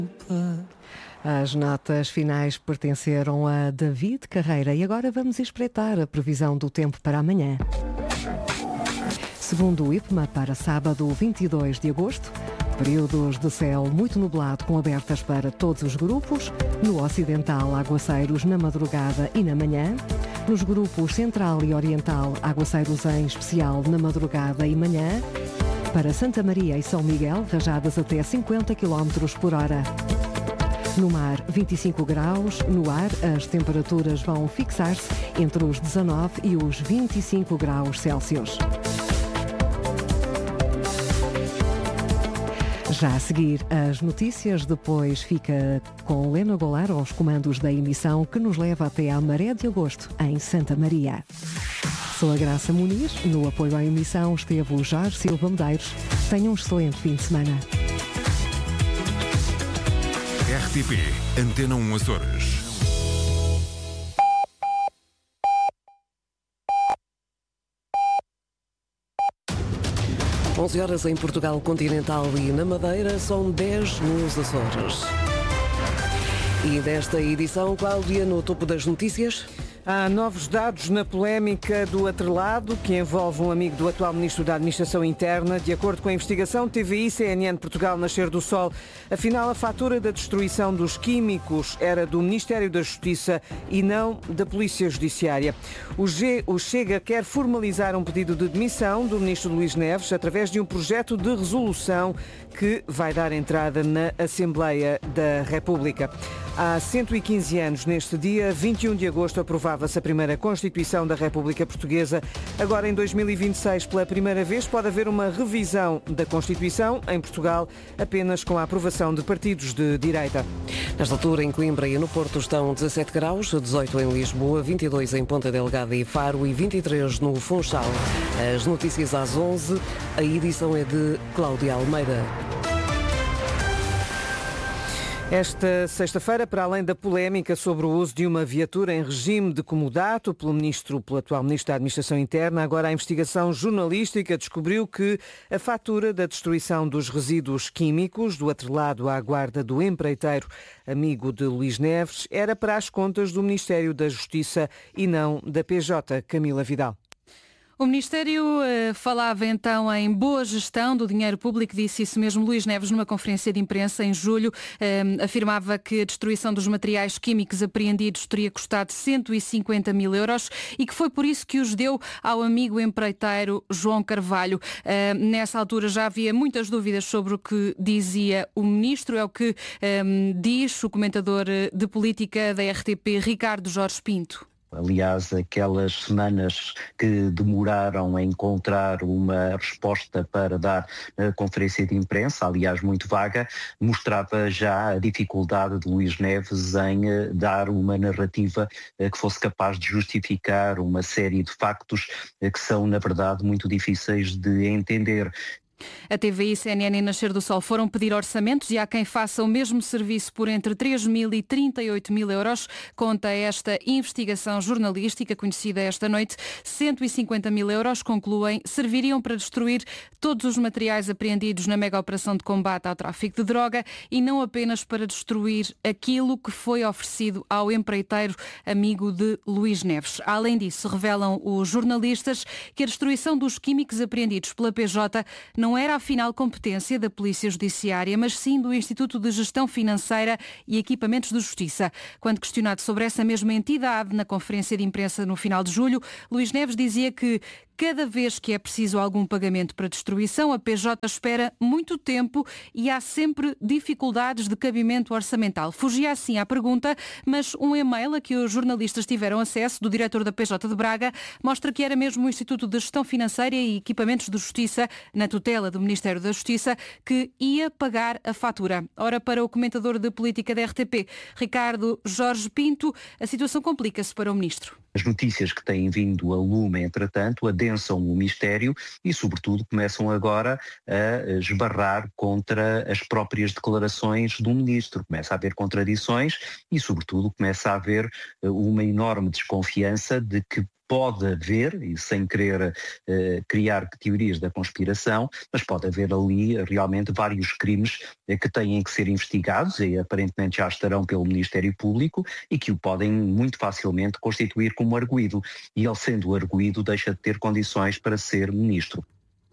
As notas finais pertenceram a David Carreira e agora vamos espreitar a previsão do tempo para amanhã. Segundo o IPMA, para sábado 22 de agosto, períodos de céu muito nublado com abertas para todos os grupos. No ocidental, aguaceiros na madrugada e na manhã. Nos grupos central e oriental, aguaceiros em especial na madrugada e manhã. Para Santa Maria e São Miguel, rajadas até 50 km por hora. No mar, 25 graus. No ar, as temperaturas vão fixar-se entre os 19 e os 25 graus Celsius. Já a seguir, as notícias, depois fica com Lena Golar aos comandos da emissão que nos leva até à Maré de Agosto, em Santa Maria. Sou a Graça Muniz, no apoio à emissão esteve o Jorge Silva Medeiros. Tenham um excelente fim de semana. RTP Antena 1 Açores. Onze horas em Portugal continental e na Madeira, são 10 nos Açores. E desta edição, Cláudia, no topo das notícias. Há novos dados na polémica do atrelado, que envolve um amigo do atual Ministro da Administração Interna. De acordo com a investigação TVI, CNN Portugal, Nascer do Sol, afinal a fatura da destruição dos químicos era do Ministério da Justiça e não da Polícia Judiciária. O Chega quer formalizar um pedido de demissão do Ministro Luís Neves através de um projeto de resolução que vai dar entrada na Assembleia da República. Há 115 anos, neste dia, 21 de agosto, aprovava-se a primeira Constituição da República Portuguesa. Agora, em 2026, pela primeira vez, pode haver uma revisão da Constituição em Portugal, apenas com a aprovação de partidos de direita. Nesta altura, em Coimbra e no Porto, estão 17 graus, 18 em Lisboa, 22 em Ponta Delgada e Faro e 23 no Funchal. As notícias às 11, a edição é de Cláudia Almeida. Esta sexta-feira, para além da polémica sobre o uso de uma viatura em regime de comodato pelo atual Ministro da Administração Interna, agora a investigação jornalística descobriu que a fatura da destruição dos resíduos químicos do atrelado à guarda do empreiteiro amigo de Luís Neves era para as contas do Ministério da Justiça e não da PJ. Camila Vidal. O Ministério falava então em boa gestão do dinheiro público, disse isso mesmo Luís Neves numa conferência de imprensa em julho. Afirmava que a destruição dos materiais químicos apreendidos teria custado 150 mil euros e que foi por isso que os deu ao amigo empreiteiro João Carvalho. Nessa altura já havia muitas dúvidas sobre o que dizia o Ministro, é o que diz o comentador de política da RTP, Ricardo Jorge Pinto. Aliás, aquelas semanas que demoraram a encontrar uma resposta para dar a conferência de imprensa, aliás muito vaga, mostrava já a dificuldade de Luís Neves em dar uma narrativa que fosse capaz de justificar uma série de factos que são, na verdade, muito difíceis de entender. A TVI, CNN e Nascer do Sol foram pedir orçamentos e há quem faça o mesmo serviço por entre 3 mil e 38 mil euros. Conta esta investigação jornalística conhecida esta noite. 150 mil euros, concluem, serviriam para destruir todos os materiais apreendidos na mega operação de combate ao tráfico de droga e não apenas para destruir aquilo que foi oferecido ao empreiteiro amigo de Luís Neves. Além disso, revelam os jornalistas que a destruição dos químicos apreendidos pela PJ não era afinal competência da Polícia Judiciária, mas sim do Instituto de Gestão Financeira e Equipamentos de Justiça. Quando questionado sobre essa mesma entidade na conferência de imprensa no final de julho, Luís Neves dizia que cada vez que é preciso algum pagamento para destruição, a PJ espera muito tempo e há sempre dificuldades de cabimento orçamental. Fugia assim à pergunta, mas um e-mail a que os jornalistas tiveram acesso do diretor da PJ de Braga mostra que era mesmo o Instituto de Gestão Financeira e Equipamentos de Justiça, na tutela do Ministério da Justiça, que ia pagar a fatura. Ora, para o comentador de política da RTP, Ricardo Jorge Pinto, a situação complica-se para o Ministro. As notícias que têm vindo a lume, entretanto, adensam o mistério e, sobretudo, começam agora a esbarrar contra as próprias declarações do Ministro. Começa a haver contradições e, sobretudo, começa a haver uma enorme desconfiança de que pode haver, e sem querer criar teorias da conspiração, mas pode haver ali realmente vários crimes que têm que ser investigados e aparentemente já estarão pelo Ministério Público e que o podem muito facilmente constituir como arguido. E ele, sendo arguido, deixa de ter condições para ser ministro.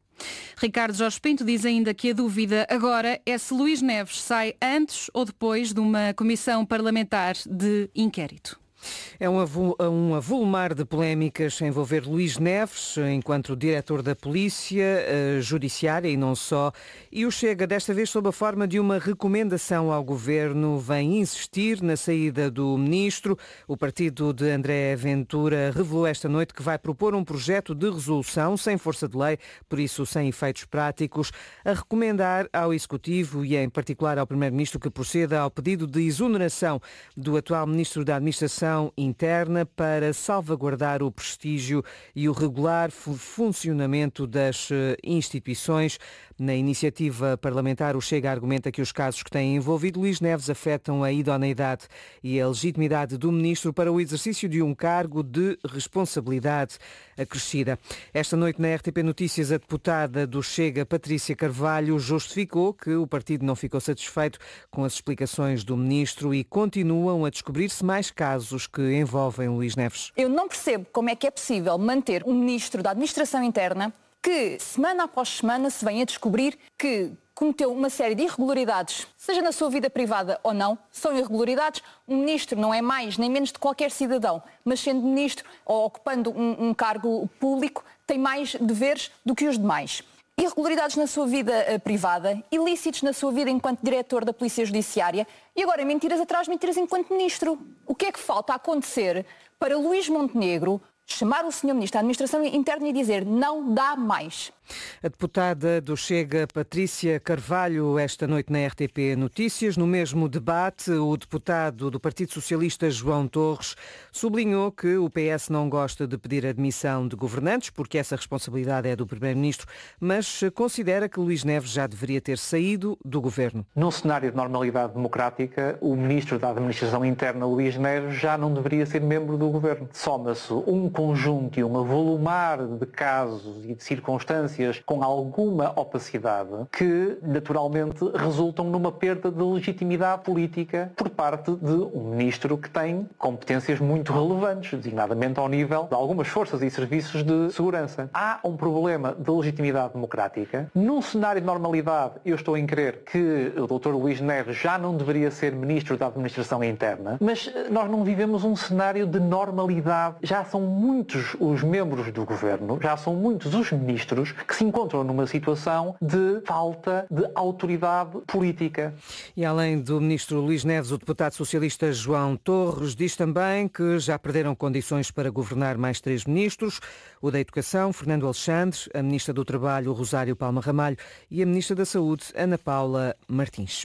Ricardo Jorge Pinto diz ainda que a dúvida agora é se Luís Neves sai antes ou depois de uma comissão parlamentar de inquérito. É um avolumar de polémicas a envolver Luís Neves, enquanto diretor da Polícia Judiciária e não só. E o Chega, desta vez sob a forma de uma recomendação ao Governo, vem insistir na saída do ministro. O partido de André Ventura revelou esta noite que vai propor um projeto de resolução sem força de lei, por isso sem efeitos práticos, a recomendar ao Executivo e em particular ao Primeiro-Ministro que proceda ao pedido de exoneração do atual Ministro da Administração Interna para salvaguardar o prestígio e o regular funcionamento das instituições. Na iniciativa parlamentar, o Chega argumenta que os casos que têm envolvido Luís Neves afetam a idoneidade e a legitimidade do ministro para o exercício de um cargo de responsabilidade acrescida. Esta noite na RTP Notícias, a deputada do Chega, Patrícia Carvalho, justificou que o partido não ficou satisfeito com as explicações do ministro e continuam a descobrir-se mais casos que envolvem Luís Neves. Eu não percebo como é que é possível manter um ministro da Administração Interna que, semana após semana, se vem a descobrir que cometeu uma série de irregularidades, seja na sua vida privada ou não, são irregularidades. Um ministro não é mais nem menos de qualquer cidadão, mas sendo ministro ou ocupando um cargo público, tem mais deveres do que os demais. Irregularidades na sua vida privada, ilícitos na sua vida enquanto diretor da Polícia Judiciária e agora mentiras atrás de mentiras enquanto ministro. O que é que falta acontecer para Luís Montenegro chamar o Sr. Ministro da Administração Interna e dizer não dá mais? A deputada do Chega, Patrícia Carvalho, esta noite na RTP Notícias. No mesmo debate, o deputado do Partido Socialista, João Torres, sublinhou que o PS não gosta de pedir admissão de governantes, porque essa responsabilidade é do Primeiro-Ministro, mas considera que Luís Neves já deveria ter saído do governo. Num cenário de normalidade democrática, o Ministro da Administração Interna, Luís Neves, já não deveria ser membro do governo. Soma-se um conjunto e um avolumar de casos e de circunstâncias com alguma opacidade que, naturalmente, resultam numa perda de legitimidade política por parte de um ministro que tem competências muito relevantes, designadamente ao nível de algumas forças e serviços de segurança. Há um problema de legitimidade democrática. Num cenário de normalidade, eu estou em crer que o Dr. Luís Neves já não deveria ser ministro da Administração Interna, mas nós não vivemos um cenário de normalidade. Já são muitos os membros do governo, já são muitos os ministros que se encontram numa situação de falta de autoridade política. E além do ministro Luís Neves, o deputado socialista João Torres diz também que já perderam condições para governar mais 3 ministros, o da Educação, Fernando Alexandre, a ministra do Trabalho, Rosário Palma Ramalho e a ministra da Saúde, Ana Paula Martins.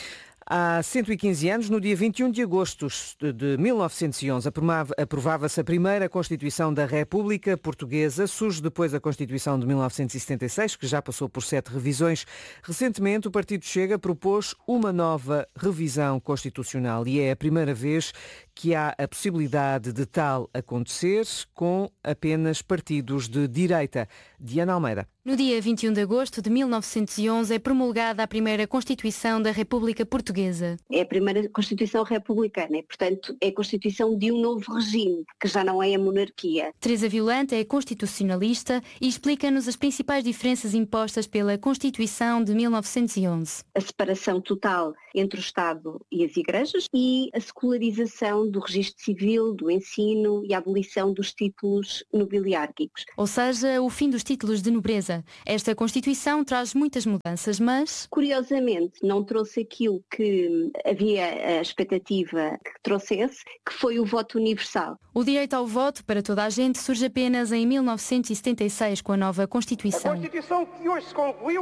Há 115 anos, no dia 21 de agosto de 1911, aprovava-se a primeira Constituição da República Portuguesa. Surge depois a Constituição de 1976, que já passou por 7 revisões. Recentemente, o Partido Chega propôs uma nova revisão constitucional e é a primeira vez que há a possibilidade de tal acontecer com apenas partidos de direita. Diana Almeida. No dia 21 de agosto de 1911 é promulgada a primeira Constituição da República Portuguesa. É a primeira Constituição republicana e, portanto, é a Constituição de um novo regime, que já não é a monarquia. Teresa Violante é constitucionalista e explica-nos as principais diferenças impostas pela Constituição de 1911. A separação total entre o Estado e as igrejas e a secularização do registro civil, do ensino e a abolição dos títulos nobiliárquicos. Ou seja, o fim dos títulos de nobreza. Esta Constituição traz muitas mudanças, mas... Curiosamente, não trouxe aquilo que havia a expectativa que trouxesse, que foi o voto universal. O direito ao voto para toda a gente surge apenas em 1976 com a nova Constituição. A Constituição que hoje se concluiu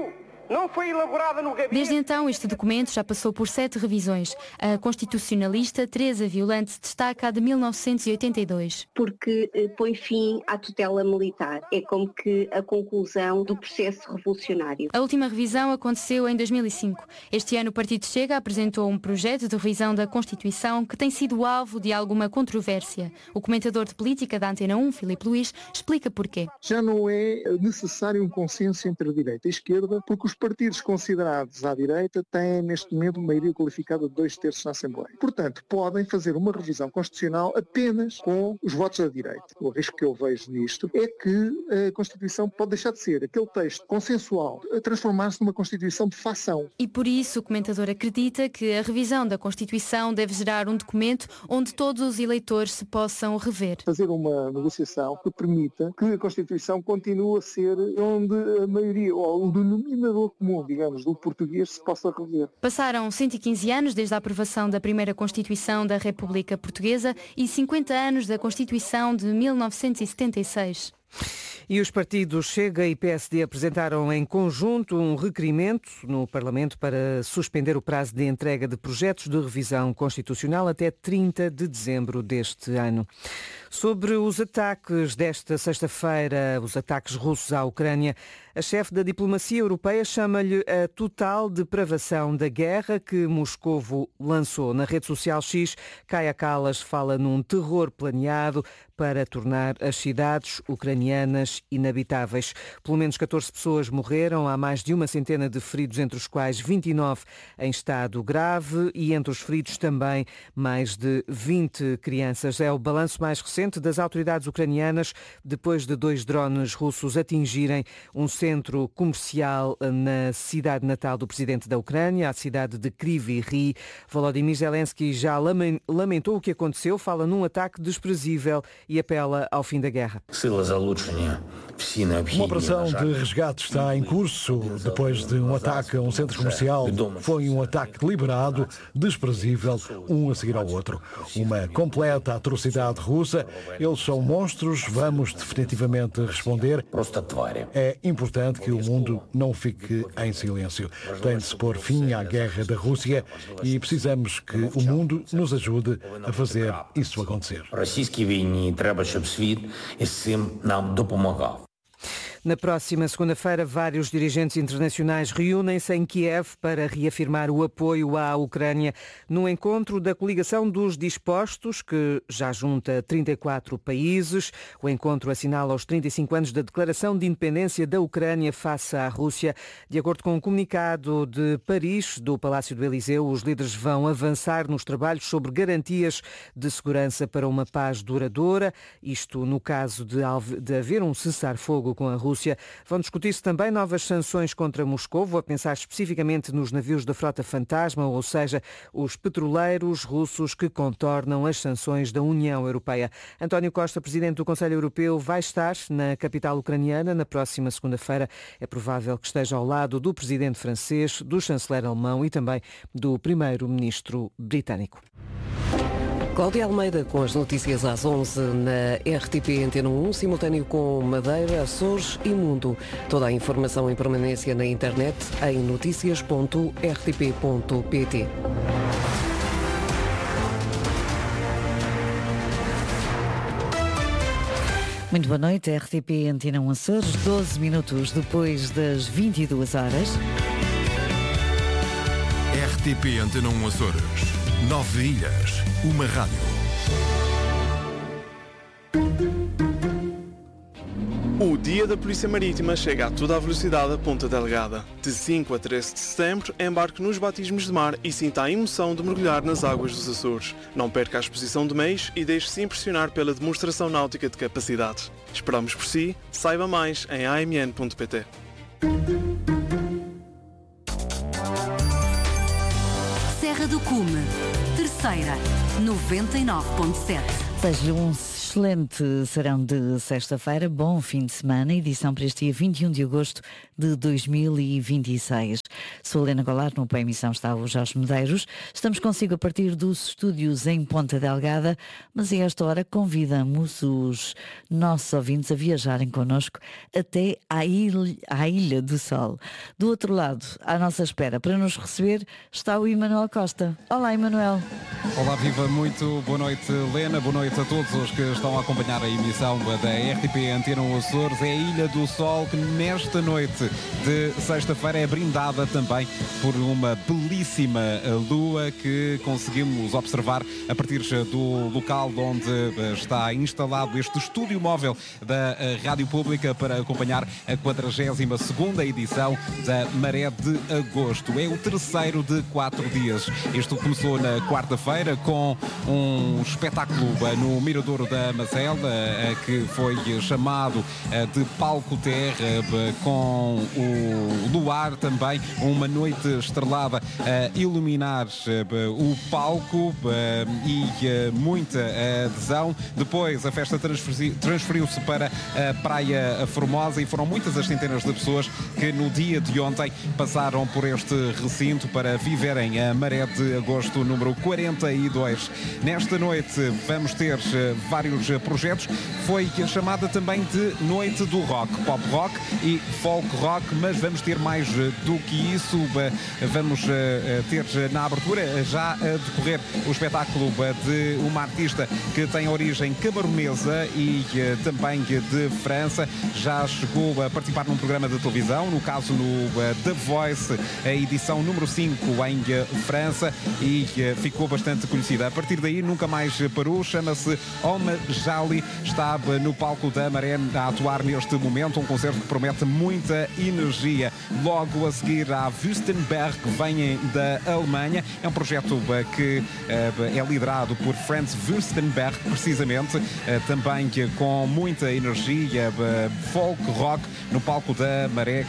não foi elaborada no gabinete... Desde então, este documento já passou por 7 revisões. A constitucionalista Teresa Violante destaca a de 1982. Porque põe fim à tutela militar. É como que a conclusão do processo revolucionário. A última revisão aconteceu em 2005. Este ano o Partido Chega apresentou um projeto de revisão da Constituição que tem sido alvo de alguma controvérsia. O comentador de política da Antena 1, Filipe Luís, explica porquê. Já não é necessário um consenso entre a direita e a esquerda, porque os partidos considerados à direita têm neste momento uma maioria qualificada de 2/3 na Assembleia. Portanto, podem fazer uma revisão constitucional apenas com os votos da direita. O risco que eu vejo nisto é que a Constituição pode deixar de ser aquele texto consensual, a transformar-se numa Constituição de facção. E por isso o comentador acredita que a revisão da Constituição deve gerar um documento onde todos os eleitores se possam rever. Fazer uma negociação que permita que a Constituição continue a ser onde a maioria, ou o denominador comum, digamos, do português se possa rever. Passaram 115 anos desde a aprovação da primeira Constituição da República Portuguesa e 50 anos da Constituição de 1976. E os partidos Chega e PSD apresentaram em conjunto um requerimento no Parlamento para suspender o prazo de entrega de projetos de revisão constitucional até 30 de dezembro deste ano. Sobre os ataques desta sexta-feira, os ataques russos à Ucrânia, a chefe da diplomacia europeia chama-lhe a total depravação da guerra que Moscovo lançou. Na rede social X, Kaja Kallas fala num terror planeado para tornar as cidades ucranianas inabitáveis. Pelo menos 14 pessoas morreram, há mais de uma centena de feridos, entre os quais 29 em estado grave e entre os feridos também mais de 20 crianças. É o balanço mais recente das autoridades ucranianas depois de 2 drones russos atingirem um centro comercial na cidade natal do presidente da Ucrânia, a cidade de Kryvyi Rih. Volodymyr Zelensky já lamentou o que aconteceu, fala num ataque desprezível e apela ao fim da guerra. Uma operação de resgate está em curso depois de um ataque a um centro comercial. Foi um ataque deliberado, desprezível, um a seguir ao outro. Uma completa atrocidade russa. Eles são monstros, vamos definitivamente responder. É importante que o mundo não fique em silêncio. Tem de se pôr fim à guerra da Rússia e precisamos que o mundo nos ajude a fazer isso acontecer. Na próxima segunda-feira, vários dirigentes internacionais reúnem-se em Kiev para reafirmar o apoio à Ucrânia no encontro da coligação dos dispostos, que já junta 34 países. O encontro assinala os 35 anos da declaração de independência da Ucrânia face à Rússia. De acordo com um comunicado de Paris, do Palácio do Eliseu, os líderes vão avançar nos trabalhos sobre garantias de segurança para uma paz duradoura. Isto no caso de haver um cessar-fogo com a Rússia. Vão discutir-se também novas sanções contra Moscovo, a pensar especificamente nos navios da frota fantasma, ou seja, os petroleiros russos que contornam as sanções da União Europeia. António Costa, presidente do Conselho Europeu, vai estar na capital ucraniana na próxima segunda-feira. É provável que esteja ao lado do presidente francês, do chanceler alemão e também do primeiro-ministro britânico. Cláudia Almeida com as notícias às 11 na RTP Antena 1, simultâneo com Madeira, Açores e Mundo. Toda a informação em permanência na internet em noticias.rtp.pt. Muito boa noite, RTP Antena 1 Açores, 12 minutos depois das 22 horas. RTP Antena 1 Açores. 9 ilhas, uma rádio. O Dia da Polícia Marítima chega a toda a velocidade a Ponta Delgada. De 5 a 13 de setembro, embarque nos batismos de mar e sinta a emoção de mergulhar nas águas dos Açores. Não perca a exposição de meios e deixe-se impressionar pela demonstração náutica de capacidade. Esperamos por si. Saiba mais em amn.pt. Serra do Cume, terceira, 99.7. Seja um Excelente serão de sexta-feira, bom fim de semana, edição para este dia 21 de agosto de 2026. Sou Helena Goulart, no Pé Emissão está o Jorge Medeiros. Estamos consigo a partir dos estúdios em Ponta Delgada, mas a esta hora convidamos os nossos ouvintes a viajarem connosco até à Ilha do Sol. Do outro lado, à nossa espera, para nos receber, está o Emanuel Costa. Olá, Emanuel. Olá, viva, muito boa noite, Helena, boa noite a todos os que estão a acompanhar a emissão da RTP Antena Açores. É a Ilha do Sol que nesta noite de sexta-feira é brindada também por uma belíssima lua que conseguimos observar a partir do local onde está instalado este estúdio móvel da Rádio Pública para acompanhar a 42ª edição da Maré de Agosto. É o terceiro de 4 dias. Isto começou na quarta-feira com um espetáculo no Miradouro da Macela, que foi chamado de Palco Terra, com o luar também, uma noite estrelada a iluminar o palco e muita adesão. Depois a festa transferiu-se para a Praia Formosa e foram muitas as centenas de pessoas que no dia de ontem passaram por este recinto para viverem a Maré de Agosto número 42. Nesta noite vamos ter vários projetos. Foi chamada também de Noite do Rock, Pop Rock e Folk Rock, mas vamos ter mais do que isso. Vamos ter na abertura, já a decorrer, o espetáculo de uma artista que tem origem camaronesa e também de França. Já chegou a participar num programa de televisão, no caso no The Voice, a edição número 5 em França, e ficou bastante conhecida. A partir daí nunca mais parou, chama-se Oma Jali, está no palco da Maré a atuar neste momento, um concerto que promete muita energia. Logo a seguir à Wüstenberg, que vem da Alemanha, é um projeto que é liderado por Franz Wüstenberg, precisamente, também com muita energia, folk rock, no palco da Maré,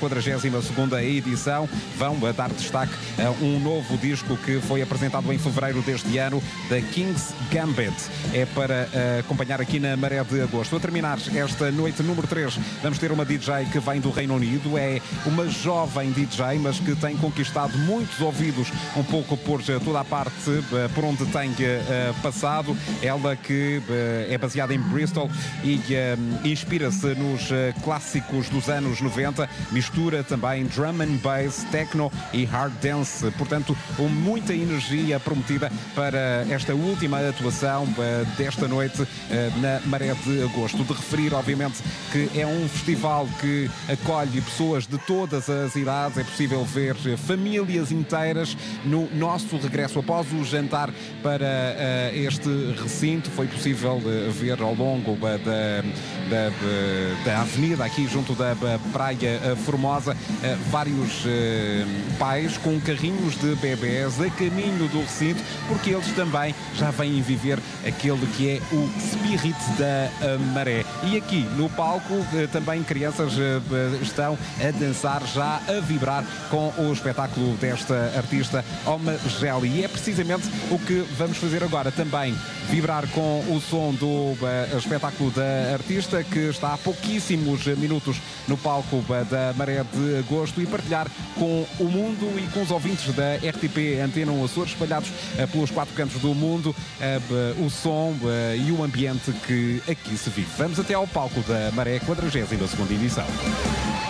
42ª edição. Vão dar destaque a um novo disco que foi apresentado em fevereiro deste ano, da King's Gambit. É para acompanhar aqui na Maré de Agosto. A terminar esta noite número 3, vamos ter uma DJ que vem do Reino Unido. É uma jovem DJ, mas que tem conquistado muitos ouvidos um pouco por toda a parte por onde tem passado. Ela que é baseada em Bristol e inspira-se nos clássicos dos anos 90, mistura também drum and bass, techno e hard dance. Portanto, muita energia prometida para esta última atuação desta noite na Maré de Agosto. De referir, obviamente, que é um festival que acolhe pessoas de todas as idades. É possível ver famílias inteiras. No nosso regresso após o jantar para este recinto, foi possível ver ao longo da avenida, aqui junto da Praia Formosa, vários pais com carrinhos de bebés a caminho do recinto, porque eles também já vêm viver aquele que é o spirit da Maré. E aqui no palco também crianças estão a dançar, já a vibrar com o espetáculo desta artista Oma Jali. E é precisamente o que vamos fazer agora, também vibrar com o som do espetáculo da artista, que está há pouquíssimos minutos no palco da Maré de Agosto, e partilhar com o mundo e com os ouvintes da RTP Antena Açores, espalhados pelos 4 cantos do mundo, o som e o ambiente que aqui se vive. Vamos até ao palco da Maré, 42ª edição.